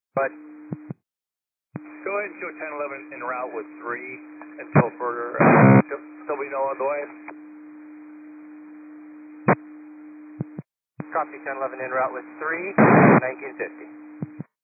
But go ahead and show 1011 en route with 3 until further, till we know otherwise. Copy 1011 en route with 3, 1950.